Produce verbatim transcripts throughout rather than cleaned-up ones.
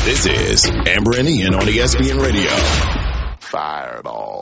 This is Amber and Ian on E S P N Radio. Fireball.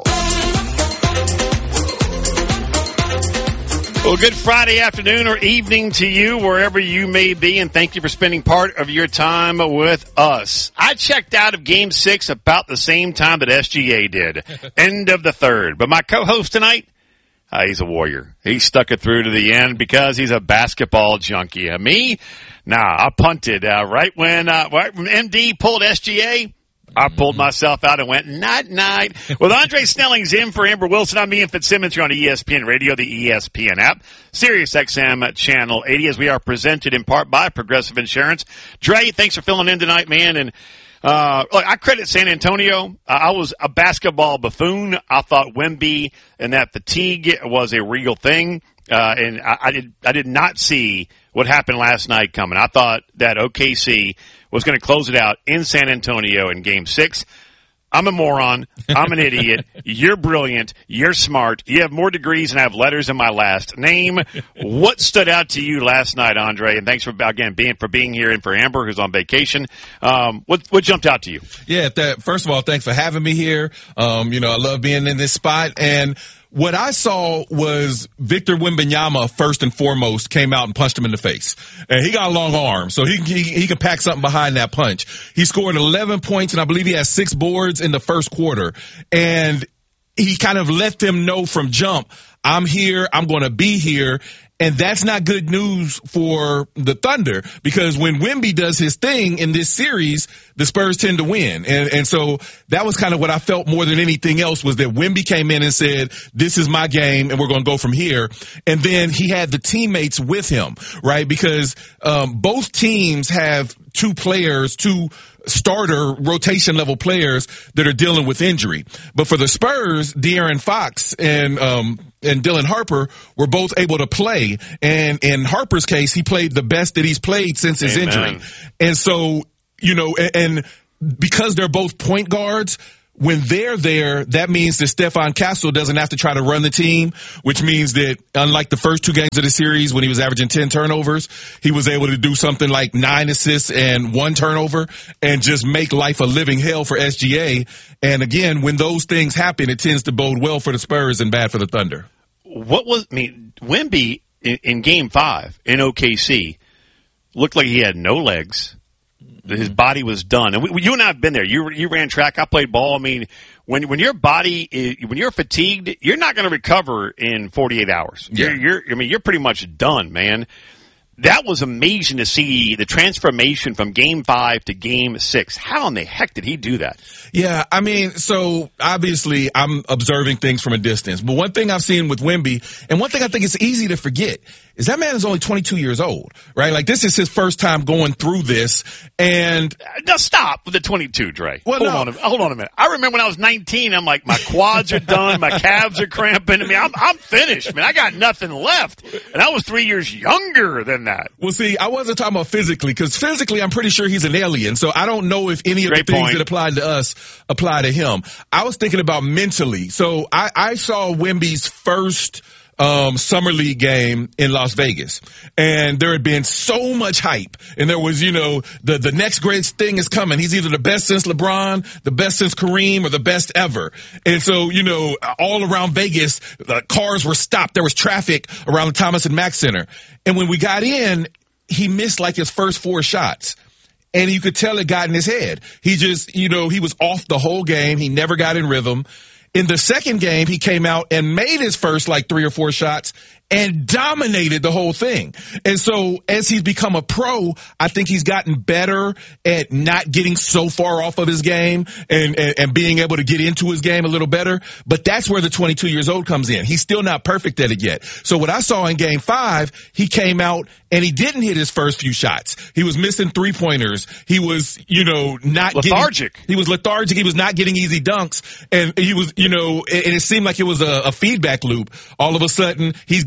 Well, good Friday afternoon or evening to you, wherever you may be, and thank you for spending part of your time with us. I checked out of Game six about the same time that S G A did, end of the third. But my co-host tonight, uh, he's a warrior. He stuck it through to the end because he's a basketball junkie. Uh, me, nah, I punted uh, right when uh, right when M D pulled S G A. I pulled myself out and went, night, night. With Andre Snelling's in for Amber Wilson, I'm Ian Fitzsimmons here on E S P N Radio, the E S P N app, Sirius X M Channel eighty, as we are presented in part by Progressive Insurance. Dre, thanks for filling in tonight, man. And uh look, I credit San Antonio. Uh, I was a basketball buffoon. I thought Wemby and that fatigue was a real thing. Uh and I, I did I did not see what happened last night coming. I thought that O K C was going to close it out in San Antonio in Game six. I'm a moron. I'm an idiot. You're brilliant. You're smart. You have more degrees than I have letters in my last name. What stood out to you last night, Andre? And thanks for, again, being for being here and for Amber, who's on vacation. Um, what, what jumped out to you? Yeah, that, first of all, thanks for having me here. Um, you know, I love being in this spot. And what I saw was Victor Wembanyama, first and foremost, came out and punched him in the face. And he got a long arm, so he, he, he can pack something behind that punch. He scored eleven points, and I believe he had six boards in the first quarter. And he kind of let them know from jump, I'm here, I'm going to be here. And that's not good news for the Thunder, because when Wemby does his thing in this series, the Spurs tend to win. And, and so that was kind of what I felt more than anything else, was that Wemby came in and said, this is my game and we're going to go from here. And then he had the teammates with him, right? Because um, both teams have two players, two starter rotation level players that are dealing with injury. But for the Spurs, De'Aaron Fox and um and Dylan Harper were both able to play. And in Harper's case, he played the best that he's played since his Amen. injury. And so, you know, and, and because they're both point guards, when they're there, that means that Stephon Castle doesn't have to try to run the team, which means that unlike the first two games of the series when he was averaging ten turnovers, he was able to do something like nine assists and one turnover and just make life a living hell for S G A. And again, when those things happen, it tends to bode well for the Spurs and bad for the Thunder. What was, I mean, Wemby in, in game five in O K C looked like he had no legs. His body was done. And we, you and I have been there. You you ran track. I played ball. I mean, when when your body is, when you're fatigued, you're not going to recover in forty-eight hours. Yeah. You're, you're I mean, you're pretty much done, man. That was amazing to see the transformation from game five to game six. How in the heck did he do that? Yeah, I mean, so obviously I'm observing things from a distance. But one thing I've seen with Wemby, and one thing I think it's easy to forget, is that man is only twenty-two years old, right? Like, this is his first time going through this. And now stop with the twenty-two, Dre. Well, hold no. on, a, hold on a minute. I remember when I was nineteen. I'm like, my quads are done, my calves are cramping. I mean, I'm, I'm finished, man. I got nothing left, and I was three years younger than that. Well, see, I wasn't talking about physically, because physically I'm pretty sure he's an alien. So I don't know if any of Great the things point. that applied to us apply to him. I was thinking about mentally. So I, I saw Wemby's first um summer league game in Las Vegas, and there had been so much hype, and there was, you know, the the next greatest thing is coming. He's either the best since LeBron, the best since Kareem, or the best ever. And so, you know, all around Vegas, the cars were stopped. There was traffic around the Thomas and Mack Center. And when we got in, he missed like his first four shots. And you could tell it got in his head. He just, you know, he was off the whole game. He never got in rhythm. In the second game, he came out and made his first like three or four shots and dominated the whole thing. And so as he's become a pro, I think he's gotten better at not getting so far off of his game and, and, and being able to get into his game a little better. But that's where the twenty-two years old comes in. He's still not perfect at it yet. So what I saw in game five, he came out and he didn't hit his first few shots. He was missing three pointers. He was, you know, not lethargic. Getting, he was lethargic. He was not getting easy dunks. And he was, you know, and it seemed like it was a, a feedback loop. All of a sudden, he's getting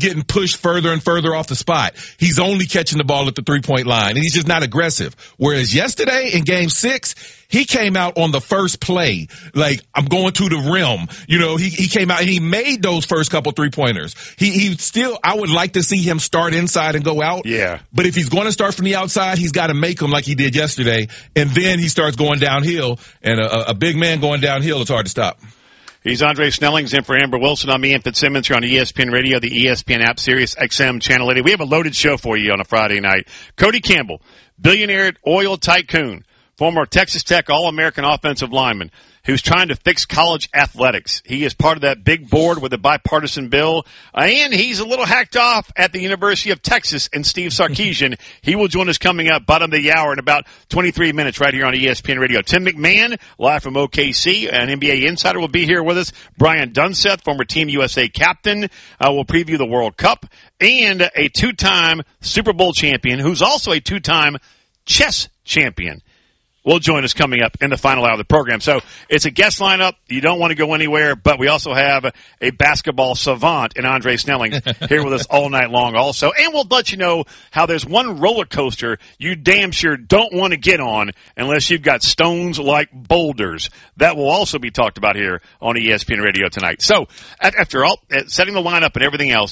getting pushed further and further off the spot. He's only catching the ball at the three-point line, and he's just not aggressive. Whereas yesterday in game six, he came out on the first play, like, I'm going to the rim. You know, he, he came out and he made those first couple three-pointers. He, he still, I would like to see him start inside and go out. Yeah. But if he's going to start from the outside, he's got to make them like he did yesterday. And then he starts going downhill, and a, a big man going downhill is hard to stop. He's Andre Snelling's in for Amber Wilson. I'm Ian Fitzsimmons here on E S P N Radio, the E S P N app, Sirius X M Channel eighty. We have a loaded show for you on a Friday night. Cody Campbell, billionaire oil tycoon, former Texas Tech All-American offensive lineman, who's trying to fix college athletics. He is part of that big board with a bipartisan bill, uh, and he's a little hacked off at the University of Texas and Steve Sarkisian. He will join us coming up bottom of the hour in about twenty-three minutes right here on E S P N Radio. Tim McMahon, live from O K C, an N B A insider, will be here with us. Brian Dunseth, former Team U S A captain, uh, will preview the World Cup, and a two-time Super Bowl champion who's also a two-time chess champion will join us coming up in the final hour of the program. So it's a guest lineup. You don't want to go anywhere, but we also have a basketball savant in Andre Snelling here with us all night long also. And we'll let you know how there's one roller coaster you damn sure don't want to get on unless you've got stones like boulders. That will also be talked about here on E S P N Radio tonight. So after all, setting the lineup and everything else,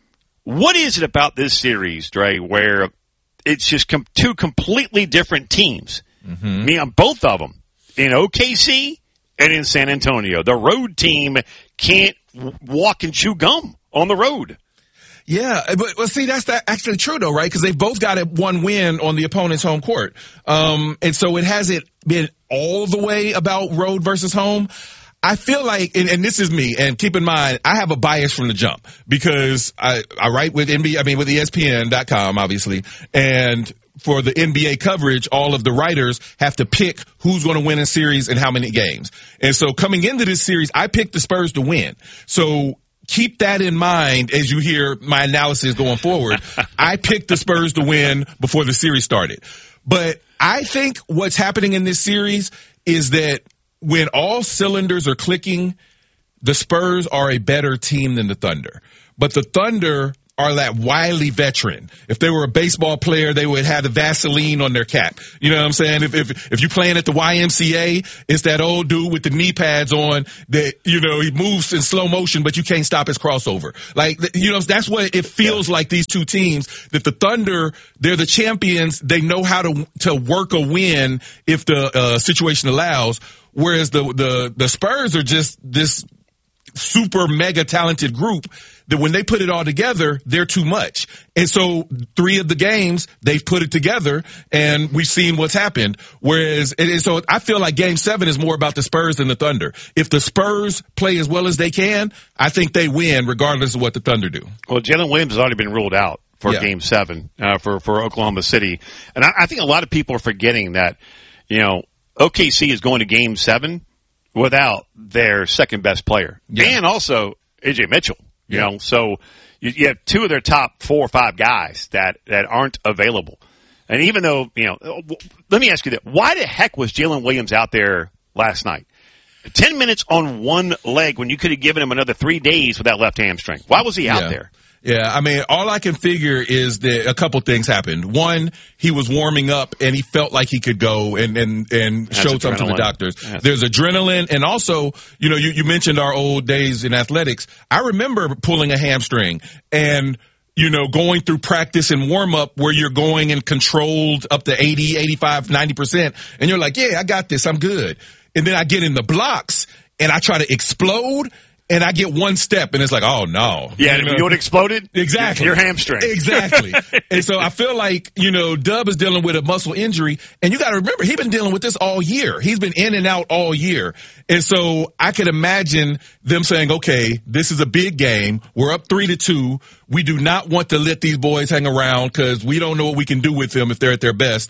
what is it about this series, Dre, where it's just com- two completely different teams? Mm-hmm. Me on both of them, in O K C and in San Antonio. The road team can't walk and chew gum on the road. Yeah, but well, see, that's that actually true though, right? Because they've both got a one win on the opponent's home court, um, and so it hasn't been all the way about road versus home. I feel like, and, and this is me, and keep in mind, I have a bias from the jump because I, I write with N B A, I mean with E S P N dot com, obviously, and for the N B A coverage, all of the writers have to pick who's going to win a series and how many games. And so coming into this series, I picked the Spurs to win. So keep that in mind as you hear my analysis going forward. I picked the Spurs to win before the series started. But I think what's happening in this series is that when all cylinders are clicking, the Spurs are a better team than the Thunder. But the Thunder are that wily veteran. If they were a baseball player, they would have the Vaseline on their cap. You know what I'm saying? If if if you're playing at the Y M C A, it's that old dude with the knee pads on that, you know, he moves in slow motion, but you can't stop his crossover. Like, you know, that's what it feels yeah. like, these two teams, that the Thunder, they're the champions. They know how to to work a win if the uh, situation allows, whereas the the the Spurs are just this super mega talented group that when they put it all together, they're too much. And so three of the games, they've put it together, and we've seen what's happened. Whereas, and so I feel like game seven is more about the Spurs than the Thunder. If the Spurs play as well as they can, I think they win regardless of what the Thunder do. Well, Jalen Williams has already been ruled out for yeah. game seven uh, for, for Oklahoma City. And I, I think a lot of people are forgetting that, you know, O K C is going to game seven without their second best player. Yeah. And also A J Mitchell. You yeah. know, so you, you have two of their top four or five guys that, that aren't available. And even though, you know, let me ask you that. Why the heck was Jalen Williams out there last night? Ten minutes on one leg when you could have given him another three days with that left hamstring. Why was he out yeah. there? Yeah, I mean, all I can figure is that a couple things happened. One, he was warming up and he felt like he could go and and and That's showed something to the doctors. Yes. There's adrenaline, and also, you know, you, you mentioned our old days in athletics. I remember pulling a hamstring and, you know, going through practice and warm up where you're going and controlled up to eighty, eighty-five, ninety percent, and you're like, yeah, I got this, I'm good. And then I get in the blocks and I try to explode. And I get one step, and it's like, oh, no. Yeah, you know, you would exploded? Exactly. Your hamstring. Exactly. And so I feel like, you know, Dub is dealing with a muscle injury. And you got to remember, he's been dealing with this all year. He's been in and out all year. And so I could imagine them saying, okay, this is a big game. We're up three to two. We do not want to let these boys hang around because we don't know what we can do with them if they're at their best.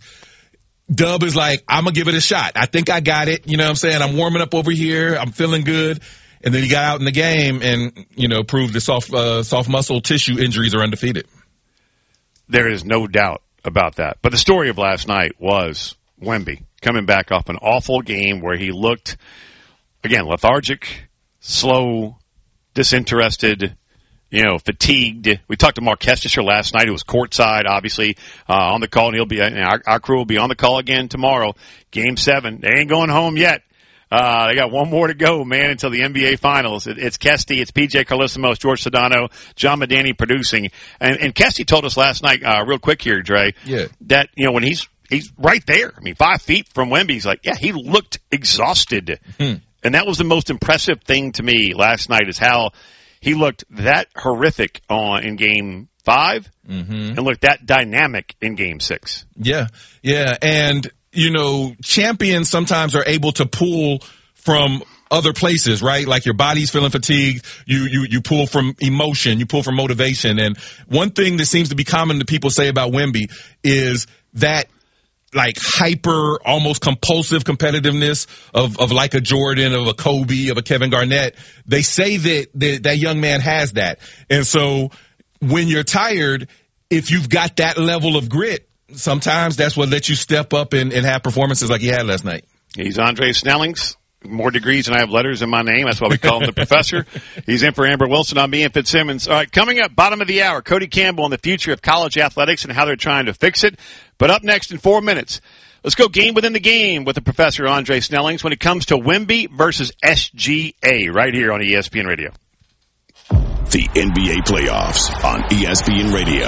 Dub is like, I'm going to give it a shot. I think I got it. You know what I'm saying? I'm warming up over here. I'm feeling good. And then he got out in the game and, you know, proved the soft uh, soft muscle tissue injuries are undefeated. There is no doubt about that. But the story of last night was Wemby coming back off an awful game where he looked, again, lethargic, slow, disinterested. you know, fatigued. We talked to Mark Kestecher last night, who was courtside, obviously, uh, on the call, and he'll be, you know, our, our crew will be on the call again tomorrow. Game seven. They ain't going home yet. Uh, they got one more to go, man, until the N B A Finals. It, it's Kesty, it's P J Carlesimo, George Sedano, John Medani producing. And, and Kesty told us last night, uh, real quick here, Dre, yeah. that, you know, when he's, he's right there, I mean, five feet from Wemby, he's like, yeah, he looked exhausted. Hmm. And that was the most impressive thing to me last night, is how he looked that horrific on in game five mm-hmm. and looked that dynamic in game six. Yeah, yeah. And, you know, champions sometimes are able to pull from other places, right? Like your body's feeling fatigued. You, you, you pull from emotion. You pull from motivation. And one thing that seems to be common to people say about Wemby is that like hyper, almost compulsive competitiveness of, of like a Jordan, of a Kobe, of a Kevin Garnett. They say that, that that young man has that. And so when you're tired, if you've got that level of grit, sometimes that's what lets you step up and, and have performances like he had last night. He's Andre Snellings. More degrees than I have letters in my name. That's why we call him the professor. He's in for Amber Wilson. I'm Ian Fitzsimmons. All right, coming up, bottom of the hour, Cody Campbell on the future of college athletics and how they're trying to fix it. But up next in four minutes, let's go game within the game with the professor Andre Snellings when it comes to Wemby versus S G A right here on E S P N Radio. The N B A playoffs on E S P N Radio.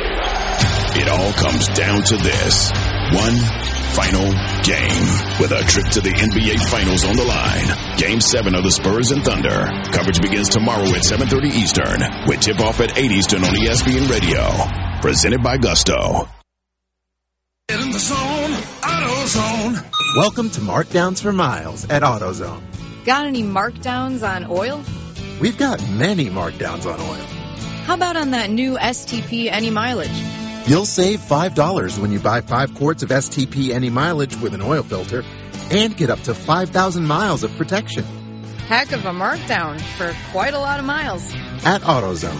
It all comes down to this. One final game with a trip to the N B A Finals on the line. Game seven of the Spurs and Thunder. Coverage begins tomorrow at seven thirty Eastern with tip-off at eight Eastern on E S P N Radio. Presented by Gusto. Get in the zone, AutoZone. Welcome to Markdowns for Miles at AutoZone. Got any markdowns on oil? We've got many markdowns on oil. How about on that new S T P Any Mileage? You'll save five dollars when you buy five quarts of S T P Any Mileage with an oil filter and get up to five thousand miles of protection. Heck of a markdown for quite a lot of miles. At AutoZone.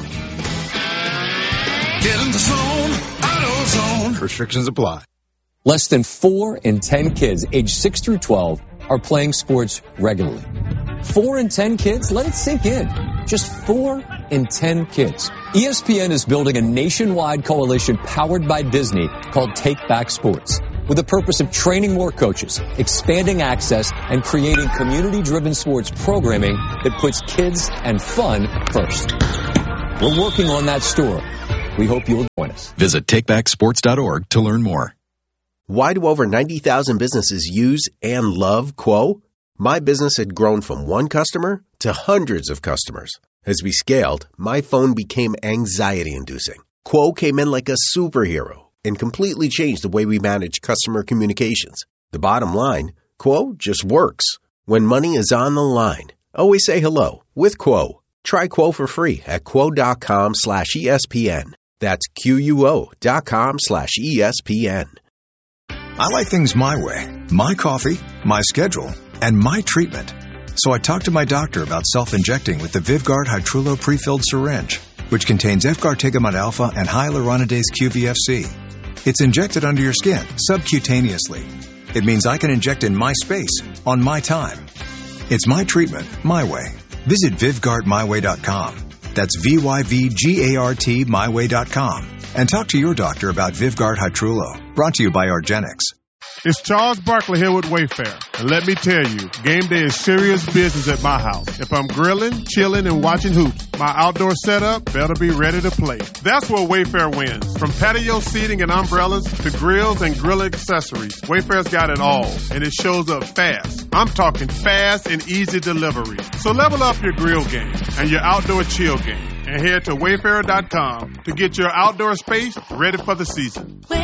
Get in the zone, AutoZone. Restrictions apply. Less than four in ten kids aged six through twelve are playing sports regularly. Four in ten kids? Let it sink in. Just four in ten kids. E S P N is building a nationwide coalition powered by Disney called Take Back Sports, with the purpose of training more coaches, expanding access, and creating community-driven sports programming that puts kids and fun first. We're working on that story. We hope you'll join us. Visit take back sports dot org to learn more. Why do over ninety thousand businesses use and love Quo? My business had grown from one customer to hundreds of customers. As we scaled, my phone became anxiety-inducing. Quo came in like a superhero and completely changed the way we manage customer communications. The bottom line, Quo just works. When money is on the line, always say hello with Quo. Try Quo for free at quo.com slash ESPN. That's Q-U-O dot com slash ESPN. I like things my way. My coffee, my schedule, and my treatment. So I talked to my doctor about self-injecting with the Vyvgart Hytrulo pre-filled syringe, which contains efgartigimod alpha and hyaluronidase Q V F C. It's injected under your skin, subcutaneously. It means I can inject in my space, on my time. It's my treatment, my way. Visit Vyvgart my way dot com. That's V Y V G A R T my way dot com. And talk to your doctor about Vyvgart Hytrulo. Brought to you by Argenx. It's Charles Barkley here with Wayfair. And let me tell you, game day is serious business at my house. If I'm grilling, chilling, and watching hoops, my outdoor setup better be ready to play. That's where Wayfair wins. From patio seating and umbrellas to grills and grill accessories, Wayfair's got it all. And it shows up fast. I'm talking fast and easy delivery. So level up your grill game and your outdoor chill game. And head to wayfair dot com to get your outdoor space ready for the season.